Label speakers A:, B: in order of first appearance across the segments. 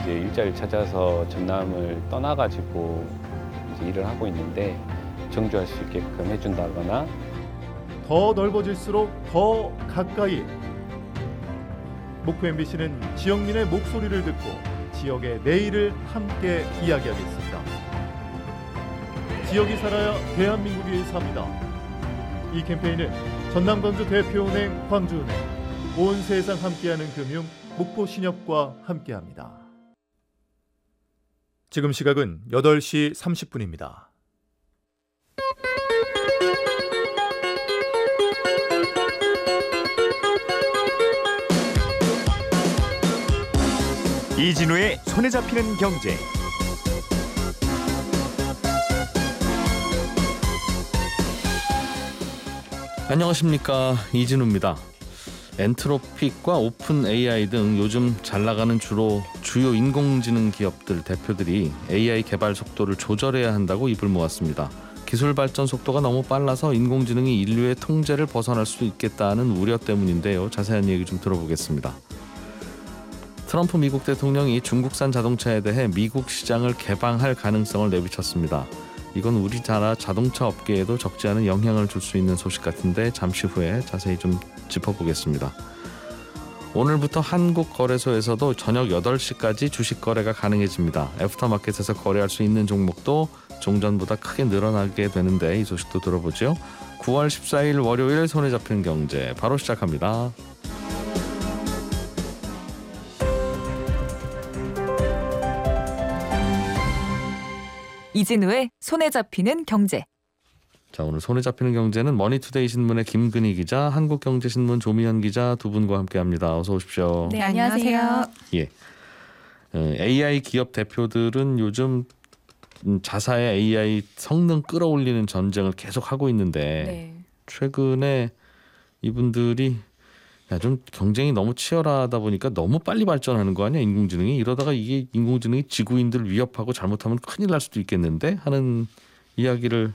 A: 이제 일자리를 찾아서 전남을 떠나가지고 이제 일을 하고 있는데 정주할 수 있게끔 해준다거나
B: 더 넓어질수록 더 가까이. 목포 MBC는 지역민의 목소리를 듣고 지역의 내일을 함께 이야기하겠습니다. 지역이 살아야 대한민국이 삽니다. 이 캠페인은 전남광주 대표은행, 광주은행, 온 세상 함께하는 금융, 목포신협과 함께합니다. 지금 시각은 8시 30분입니다.
C: 이진우의 손에 잡히는 경제.
D: 안녕하십니까, 이진우입니다. 엔트로픽과 오픈 AI 등 요즘 잘 나가는 주요 인공지능 기업들 대표들이 AI 개발 속도를 조절해야 한다고 입을 모았습니다. 기술 발전 속도가 너무 빨라서 인공지능이 인류의 통제를 벗어날 수 있겠다는 우려 때문인데요. 자세한 얘기 좀 들어보겠습니다. 트럼프 미국 대통령이 중국산 자동차에 대해 미국 시장을 개방할 가능성을 내비쳤습니다. 이건 우리나라 자동차 업계에도 적지 않은 영향을 줄 수 있는 소식 같은데 잠시 후에 자세히 좀 짚어보겠습니다. 오늘부터 한국거래소에서도 저녁 8시까지 주식 거래가 가능해집니다. 애프터마켓에서 거래할 수 있는 종목도 종전보다 크게 늘어나게 되는데 이 소식도 들어보죠. 9월 14일 월요일 손에 잡히는 경제 바로 시작합니다.
E: 이진우의 손에 잡히는 경제.
D: 자, 오늘 손에 잡히는 경제는 머니투데이 신문의 김근희 기자, 한국경제신문 조미연 기자 두 분과 함께합니다. 어서 오십시오.
E: 네, 안녕하세요.
D: 예, AI 기업 대표들은 요즘 자사의 AI 성능 끌어올리는 전쟁을 계속 하고 있는데
E: 네.
D: 최근에 이분들이 좀 경쟁이 너무 치열하다 보니까 너무 빨리 발전하는 거 아니야, 인공지능이. 이러다가 이게 인공지능이 지구인들을 위협하고 잘못하면 큰일 날 수도 있겠는데 하는 이야기를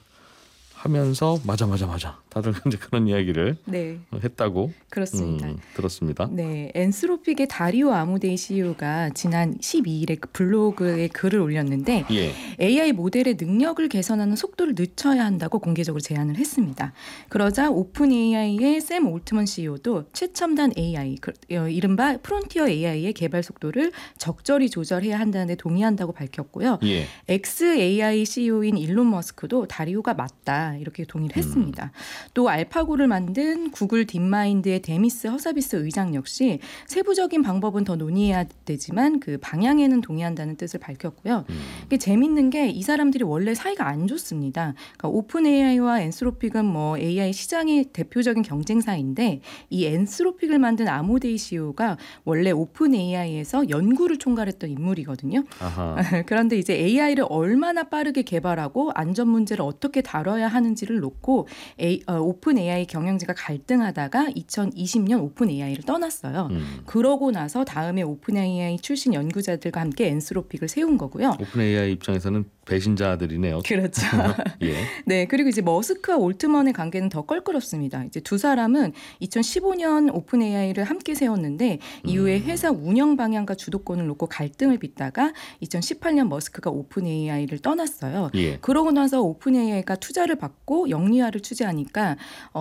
D: 하면서 맞아 다들 이제 그런 이야기를
F: 네,
D: 했다고
F: 그렇습니다.
D: 들었습니다.
F: 네, 엔스로픽의 다리오 아모데이 CEO가 지난 12일에 블로그에 글을 올렸는데
D: 예.
F: AI 모델의 능력을 개선하는 속도를 늦춰야 한다고 공개적으로 제안을 했습니다. 그러자 오픈 AI의 샘 올트먼 CEO도 최첨단 AI, 이른바 프론티어 AI의 개발 속도를 적절히 조절해야 한다는 데 동의한다고 밝혔고요.
D: 예.
F: XAI CEO인 일론 머스크도 다리오가 맞다 이렇게 동의를 했습니다. 또 알파고를 만든 구글 딥마인드의 데미스 허사비스 의장 역시 세부적인 방법은 더 논의해야 되지만 그 방향에는 동의한다는 뜻을 밝혔고요. 이게 재밌는 게 이 사람들이 원래 사이가 안 좋습니다. 그러니까 오픈 AI와 엔스로픽은 뭐 AI 시장의 대표적인 경쟁사인데 이 엔스로픽을 만든 아모데이 CEO가 원래 오픈 AI에서 연구를 총괄했던 인물이거든요.
D: 아하.
F: 그런데 이제 AI를 얼마나 빠르게 개발하고 안전 문제를 어떻게 다뤄야 하는지를 놓고 오픈 AI 경영진과 갈등하다가 2020년 오픈 AI를 떠났어요. 그러고 나서 다음에 오픈 AI 출신 연구자들과 함께 엔스로픽을 세운 거고요.
D: 오픈 AI 입장에서는 배신자들이네요.
F: 그렇죠.
D: 예.
F: 네, 그리고 이제 머스크와 올트먼의 관계는 더 껄끄럽습니다. 이제 두 사람은 2015년 오픈 AI를 함께 세웠는데 이후에 회사 운영 방향과 주도권을 놓고 갈등을 빚다가 2018년 머스크가 오픈 AI를 떠났어요.
D: 예.
F: 그러고 나서 오픈 AI가 투자를 받고 영리화를 취재하니까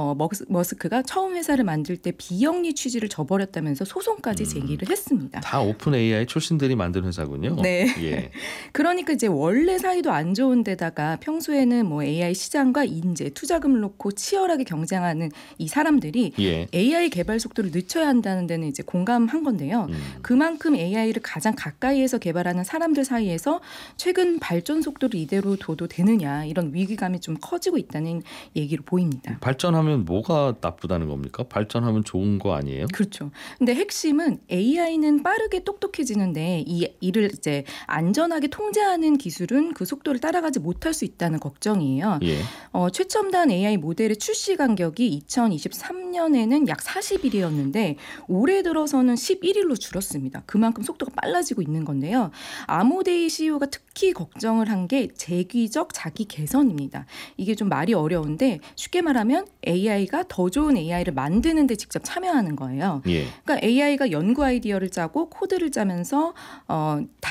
F: 머스크가 처음 회사를 만들 때 비영리 취지를 저버렸다면서 소송까지 제기를 했습니다.
D: 다 오픈 AI 출신들이 만든 회사군요.
F: 네.
D: 예.
F: 그러니까 이제 원래 사이도 안 좋은 데다가 평소에는 뭐 AI 시장과 인재, 투자금을 놓고 치열하게 경쟁하는 이 사람들이
D: 예.
F: AI 개발 속도를 늦춰야 한다는 데는 이제 공감한 건데요. 그만큼 AI를 가장 가까이에서 개발하는 사람들 사이에서 최근 발전 속도를 이대로 둬도 되느냐 이런 위기감이 좀 커지고 있다는 얘기로 보입니다.
D: 발전하면 뭐가 나쁘다는 겁니까? 발전하면 좋은 거 아니에요?
F: 그렇죠. 근데 핵심은 AI는 빠르게 똑똑해지는데 이를 이제 안전하게 통제하는 기술은 그 속도를 따라가지 못할 수 있다는 걱정이에요.
D: 예.
F: 최첨단 AI 모델의 출시 간격이 2023년에는 약 40일이었는데 올해 들어서는 11일로 줄었습니다. 그만큼 속도가 빨라지고 있는 건데요. 아모데이 CEO가 특히 걱정을 한 게 재기적 자기 개선입니다. 이게 좀 말이 어려운데 쉽게 말하면 AI가 더 좋은 AI를 만드는 데 직접 참여하는 거예요.
D: 예.
F: 그러니까 AI가 연구 아이디어를 짜고 코드를 짜면서